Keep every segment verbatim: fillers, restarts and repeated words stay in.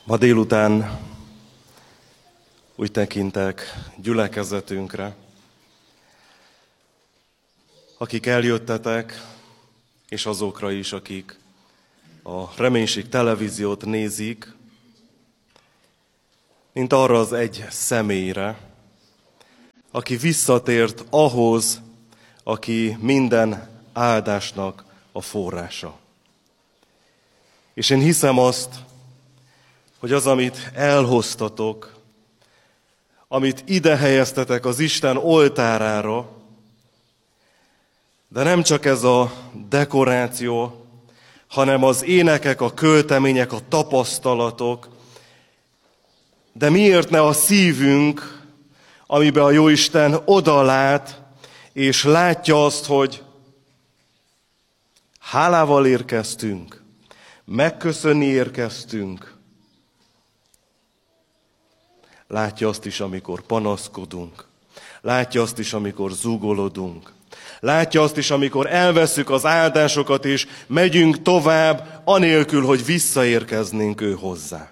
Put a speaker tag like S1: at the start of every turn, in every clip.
S1: Ma délután úgy tekintek gyülekezetünkre, akik eljöttetek, és azokra is, akik a Reménység televíziót nézik, mint arra az egy személyre, aki visszatért ahhoz, aki minden áldásnak a forrása. És én hiszem azt, hogy az, amit elhoztatok, amit ide helyeztetek az Isten oltárára, de nem csak ez a dekoráció, hanem az énekek, a költemények, a tapasztalatok, de miért ne a szívünk, amiben a Jóisten odalát, és látja azt, hogy hálával érkeztünk, megköszönni érkeztünk. Látja azt is, amikor panaszkodunk. Látja azt is, amikor zúgolodunk. Látja azt is, amikor elvesszük az áldásokat, és megyünk tovább, anélkül, hogy visszaérkeznénk ő hozzá.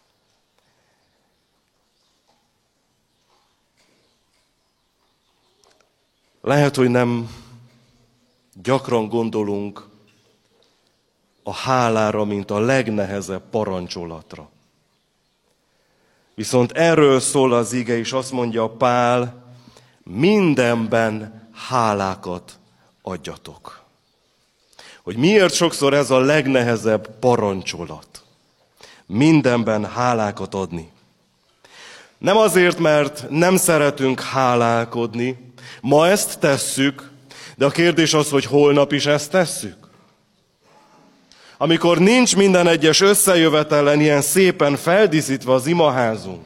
S1: Lehet, hogy nem gyakran gondolunk a hálára, mint a legnehezebb parancsolatra. Viszont erről szól az ige, és azt mondja Pál, mindenben hálákat adjatok. Hogy miért sokszor ez a legnehezebb parancsolat? Mindenben hálákat adni. Nem azért, mert nem szeretünk hálálkodni, ma ezt tesszük, de a kérdés az, hogy holnap is ezt tesszük. Amikor nincs minden egyes összejövetelen ilyen szépen feldíszítve az imaházunk,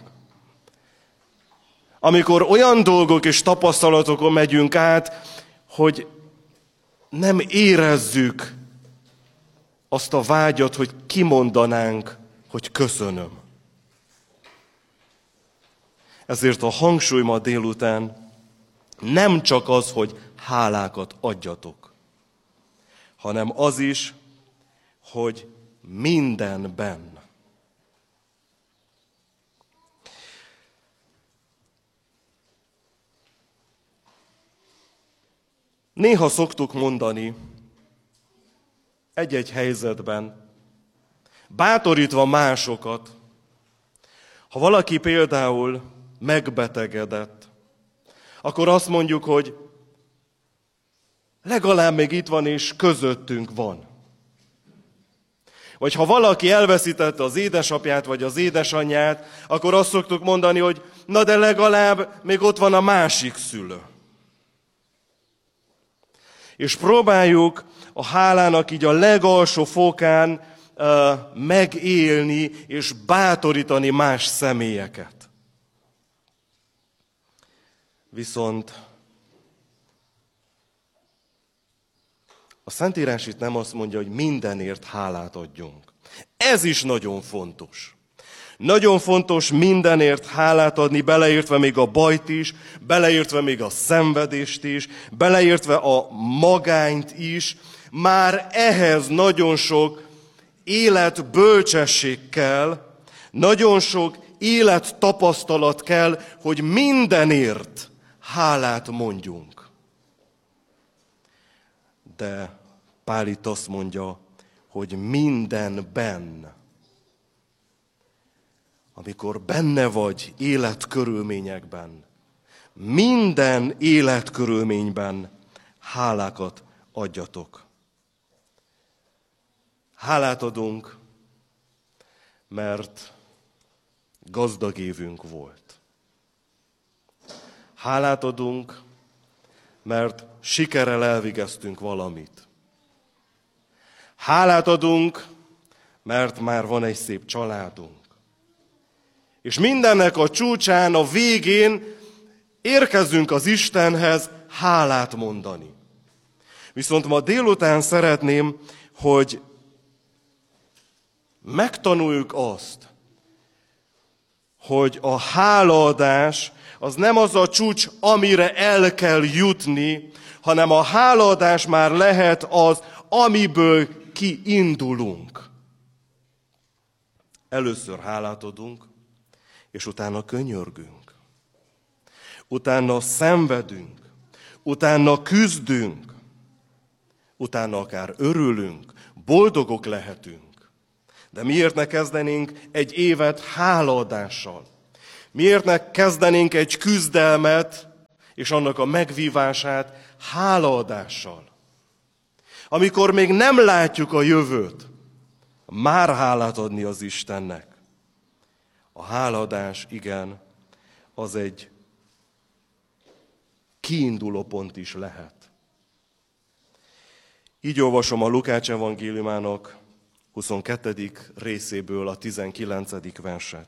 S1: amikor olyan dolgok és tapasztalatokon megyünk át, hogy nem érezzük azt a vágyat, hogy kimondanánk, hogy köszönöm. Ezért a hangsúly ma délután nem csak az, hogy hálákat adjatok, hanem az is, hogy mindenben. Néha szoktuk mondani egy-egy helyzetben, bátorítva másokat, ha valaki például megbetegedett, akkor azt mondjuk, hogy legalább még itt van és közöttünk van. Vagy ha valaki elveszítette az édesapját vagy az édesanyját, akkor azt szoktuk mondani, hogy na de legalább még ott van a másik szülő. És próbáljuk a hálának így a legalsó fokán uh, megélni és bátorítani más személyeket. Viszont a Szentírás itt nem azt mondja, hogy mindenért hálát adjunk. Ez is nagyon fontos. Nagyon fontos mindenért hálát adni, beleértve még a bajt is, beleértve még a szenvedést is, beleértve a magányt is. Már ehhez nagyon sok életbölcsesség kell, nagyon sok élettapasztalat kell, hogy mindenért hálát mondjunk. De Pál itt azt mondja, hogy mindenben, amikor benne vagy életkörülményekben, minden életkörülményben hálákat adjatok. Hálát adunk, mert gazdag évünk volt. Hálát adunk, mert sikerrel elvégeztünk valamit. Hálát adunk, mert már van egy szép családunk. És mindennek a csúcsán, a végén érkezünk az Istenhez hálát mondani. Viszont ma délután szeretném, hogy megtanuljuk azt, hogy a hálaadás az nem az a csúcs, amire el kell jutni, hanem a hálaadás már lehet az, amiből kiindulunk. Először hálát adunk, és utána könyörgünk. Utána szenvedünk, utána küzdünk, utána akár örülünk, boldogok lehetünk. De miért ne kezdenénk egy évet hálaadással? Miért ne kezdenénk egy küzdelmet és annak a megvívását hálaadással? Amikor még nem látjuk a jövőt, már hálát adni az Istennek. A hálaadás, igen, az egy kiinduló pont is lehet. Így olvasom a Lukács evangéliumának huszonkettedik részéből a tizenkilencedik verset.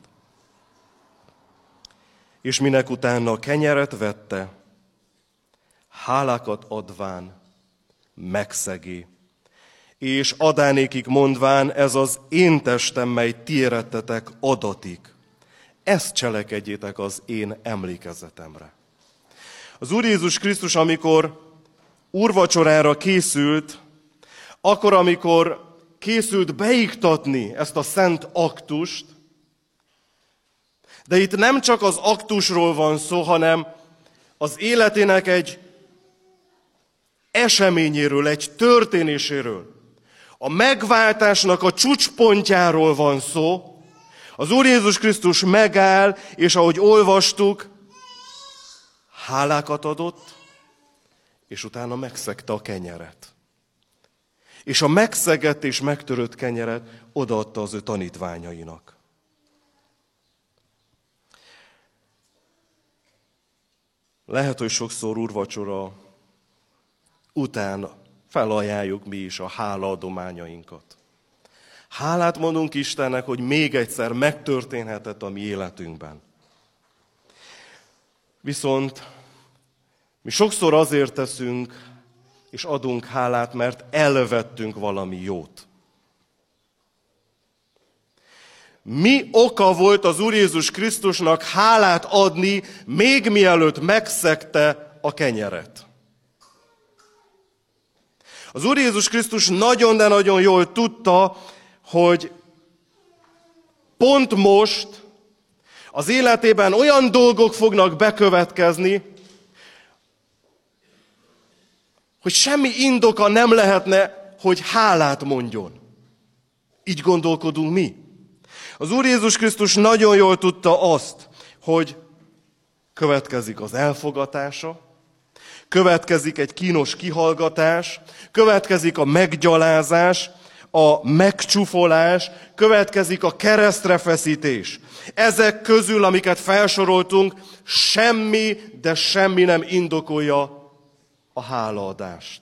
S1: És minek utána kenyeret vette, hálákat adván megszegi, és adánékig mondván, ez az én testem, mely ti érettetek, adatik. Ezt cselekedjétek az én emlékezetemre. Az Úr Jézus Krisztus, amikor úrvacsorára készült, akkor, amikor készült beiktatni ezt a szent aktust, de itt nem csak az aktusról van szó, hanem az életének egy eseményéről, egy történéséről, a megváltásnak a csúcspontjáról van szó. Az Úr Jézus Krisztus megáll, és ahogy olvastuk, hálákat adott, és utána megszegte a kenyeret. És a megszegett és megtörött kenyeret odaadta az ő tanítványainak. Lehet, hogy sokszor úrvacsora után felajánljuk mi is a hálaadományainkat. Hálát mondunk Istennek, hogy még egyszer megtörténhetett a mi életünkben. Viszont mi sokszor azért teszünk és adunk hálát, mert elvettünk valami jót. Mi oka volt az Úr Jézus Krisztusnak hálát adni, még mielőtt megszegte a kenyeret? Az Úr Jézus Krisztus nagyon, de nagyon jól tudta, hogy pont most az életében olyan dolgok fognak bekövetkezni, hogy semmi indoka nem lehetne, hogy hálát mondjon. Így gondolkodunk mi. Az Úr Jézus Krisztus nagyon jól tudta azt, hogy következik az elfogatása, következik egy kínos kihallgatás, következik a meggyalázás, a megcsúfolás, következik a keresztrefeszítés. Ezek közül, amiket felsoroltunk, semmi, de semmi nem indokolja a hálaadást.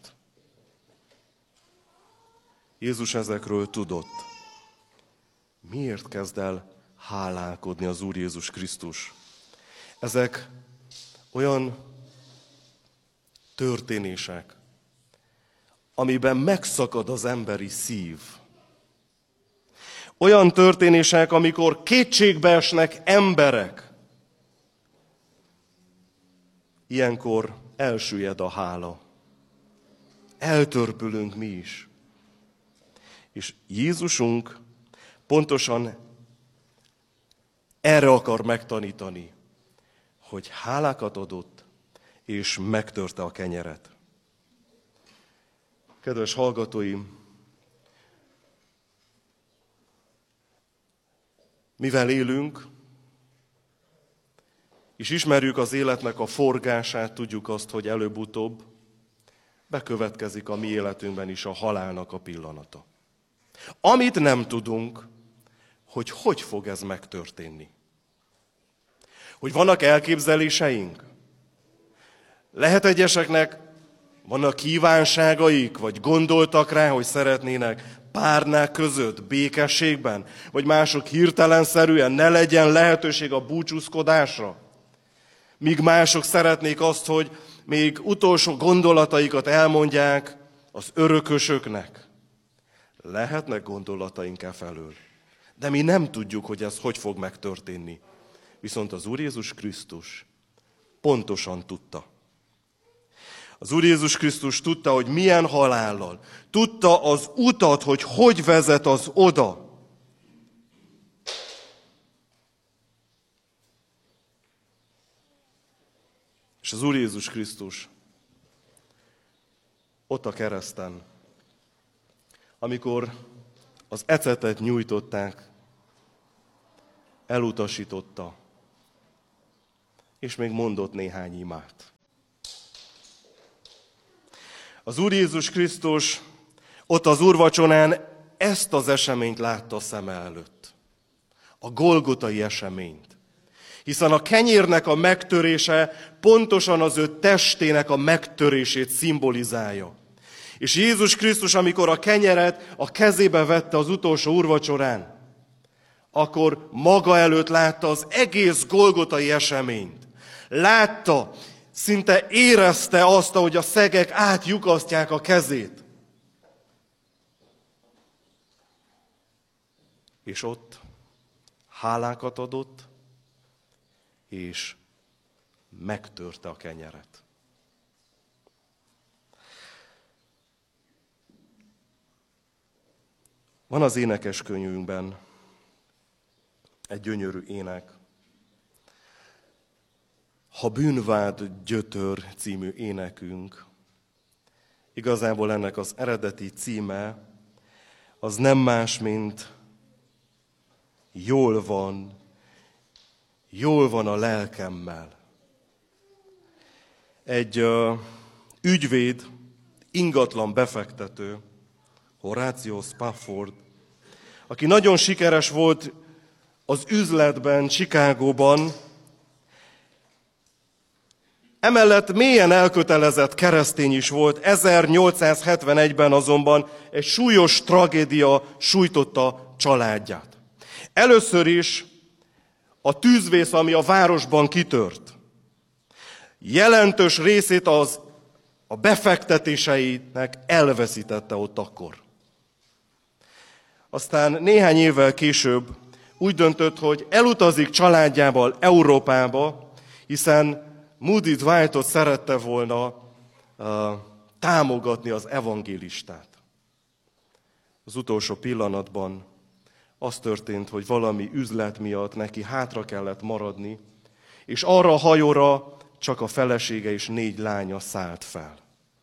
S1: Jézus ezekről tudott. Miért kezd el hálálkodni az Úr Jézus Krisztus? Ezek olyan történések, amiben megszakad az emberi szív. Olyan történések, amikor kétségbe esnek emberek. Ilyenkor elsüllyed a hála. Eltörpülünk mi is. És Jézusunk pontosan erre akar megtanítani, hogy hálákat adott, és megtörte a kenyeret. Kedves hallgatóim, mivel élünk, és ismerjük az életnek a forgását, tudjuk azt, hogy előbb-utóbb bekövetkezik a mi életünkben is a halálnak a pillanata. Amit nem tudunk, hogy hogy fog ez megtörténni. Hogy vannak elképzeléseink? Lehet egyeseknek, vannak kívánságaik, vagy gondoltak rá, hogy szeretnének párnák között, békességben, vagy mások hirtelenszerűen ne legyen lehetőség a búcsúzkodásra. Míg mások szeretnék azt, hogy még utolsó gondolataikat elmondják az örökösöknek. Lehetnek gondolataink e felől, de mi nem tudjuk, hogy ez hogy fog megtörténni. Viszont az Úr Jézus Krisztus pontosan tudta. Az Úr Jézus Krisztus tudta, hogy milyen halállal. Tudta az utat, hogy hogy vezet az oda. És az Úr Jézus Krisztus ott a kereszten, amikor az ecetet nyújtották, elutasította, és még mondott néhány imát. Az Úr Jézus Krisztus ott az úrvacsorán ezt az eseményt látta szeme előtt. A golgotai eseményt. Hiszen a kenyérnek a megtörése pontosan az ő testének a megtörését szimbolizálja. És Jézus Krisztus, amikor a kenyeret a kezébe vette az utolsó úrvacsorán, akkor maga előtt látta az egész golgotai eseményt. Látta, szinte érezte azt, ahogy a szegek átlyukasztják a kezét. És ott hálákat adott, és megtörte a kenyeret. Van az énekeskönyvünkben egy gyönyörű ének. Ha bűnvád gyötör című énekünk. Igazából ennek az eredeti címe az nem más, mint jól van, jól van a lelkemmel. Egy uh, ügyvéd, ingatlan befektető, Horatio Spafford, aki nagyon sikeres volt az üzletben, Chicagóban, emellett mélyen elkötelezett keresztény is volt, ezernyolcszázhetvenegyben azonban egy súlyos tragédia sújtotta családját. Először is a tűzvész, ami a városban kitört, jelentős részét az a befektetéseinek elveszítette ott akkor. Aztán néhány évvel később úgy döntött, hogy elutazik családjával Európába, hiszen Moody Dwightot szerette volna uh, támogatni az evangélistát. Az utolsó pillanatban az történt, hogy valami üzlet miatt neki hátra kellett maradni, és arra a hajóra csak a felesége és négy lánya szállt fel.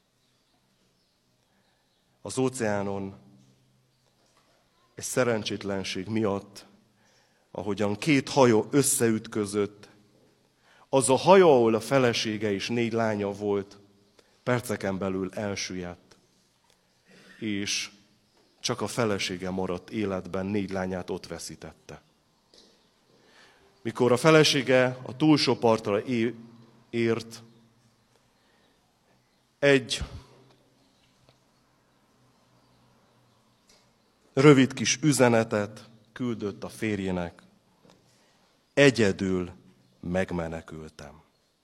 S1: Az óceánon egy szerencsétlenség miatt, ahogyan két hajó összeütközött, az a hajó, ahol a felesége és négy lánya volt, perceken belül elsüllyedt, és csak a felesége maradt életben, négy lányát ott veszítette. Mikor a felesége a túlsó partra ért, egy rövid kis üzenetet küldött a férjének: egyedül megmenekültem.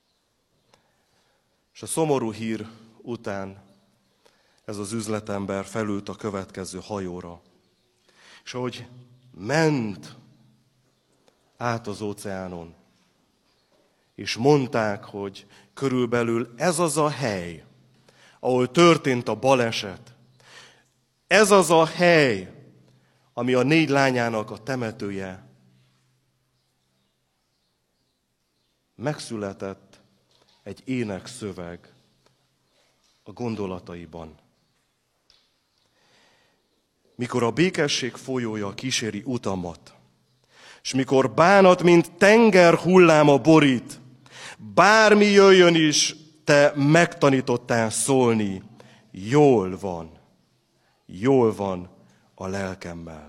S1: És a szomorú hír után ez az üzletember felült a következő hajóra. És ahogy ment át az óceánon, és mondták, hogy körülbelül ez az a hely, ahol történt a baleset, ez az a hely, ami a négy lányának a temetője, megszületett egy énekszöveg a gondolataiban. Mikor a békesség folyója kíséri utamat, és mikor bánat, mint tenger hulláma borít, bármi jöjjön is, te megtanítottál szólni, jól van, jól van a lelkemmel.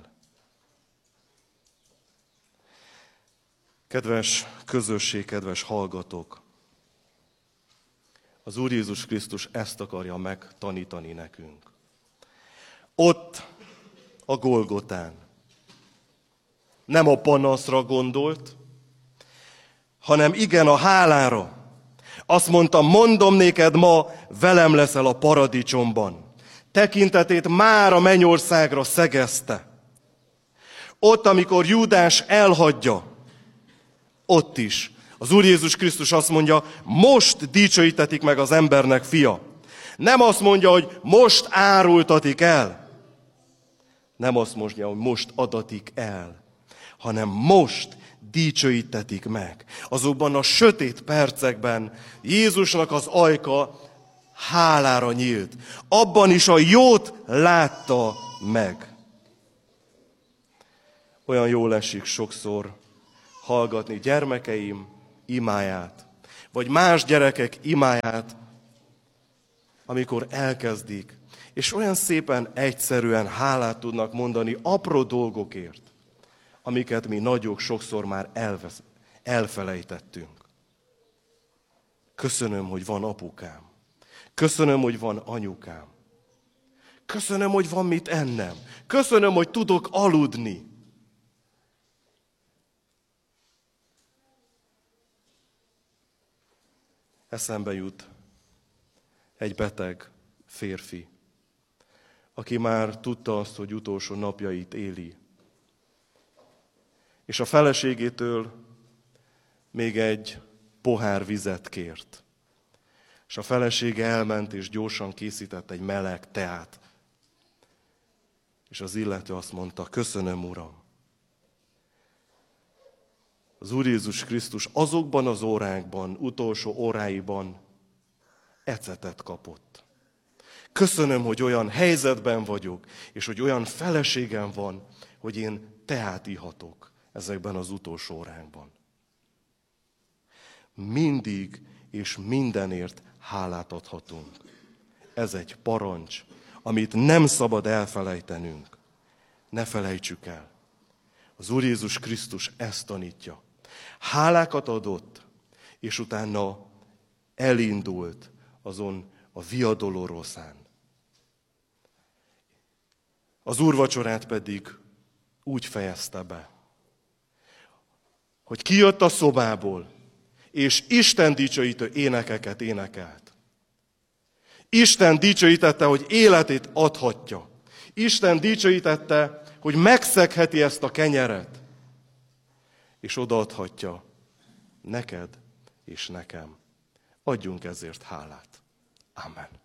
S1: Kedves közösség, kedves hallgatók! Az Úr Jézus Krisztus ezt akarja megtanítani nekünk. Ott a Golgotán nem a panaszra gondolt, hanem igen a hálára. Azt mondta, mondom néked, ma velem leszel a paradicsomban. Tekintetét már a mennyországra szegezte. Ott, amikor Júdás elhagyja, ott is az Úr Jézus Krisztus azt mondja, most dicsőítetik meg az embernek fia. Nem azt mondja, hogy most árultatik el. Nem azt mondja, hogy most adatik el. hanem most dicsőítetik meg. Azokban a sötét percekben Jézusnak az ajka hálára nyílt. Abban is a jót látta meg. Olyan jól esik sokszor hallgatni gyermekeim imáját, vagy más gyerekek imáját, amikor elkezdik, és olyan szépen, egyszerűen hálát tudnak mondani apró dolgokért, amiket mi nagyok sokszor már elvesz, elfelejtettünk. Köszönöm, hogy van apukám. Köszönöm, hogy van anyukám. Köszönöm, hogy van mit ennem. Köszönöm, hogy tudok aludni. Eszembe jut egy beteg férfi, aki már tudta azt, hogy utolsó napjait éli. És a feleségétől még egy pohár vizet kért. És a felesége elment, és gyorsan készített egy meleg teát. És az illető azt mondta, köszönöm, Uram. Az Úr Jézus Krisztus azokban az órákban, utolsó óráiban ecetet kapott. Köszönöm, hogy olyan helyzetben vagyok, és hogy olyan feleségem van, hogy én teát ihatok ezekben az utolsó órákban. Mindig és mindenért hálát adhatunk. Ez egy parancs, amit nem szabad elfelejtenünk. Ne felejtsük el. Az Úr Jézus Krisztus ezt tanítja. Hálákat adott, és utána elindult azon a Via Dolorosán. Az úrvacsorát pedig úgy fejezte be, hogy kijött a szobából, és Isten dicsőítő énekeket énekelt. Isten dicsőítette, hogy életét adhatja. Isten dicsőítette, hogy megszegheti ezt a kenyeret, és odaadhatja neked és nekem. Adjunk ezért hálát. Amen.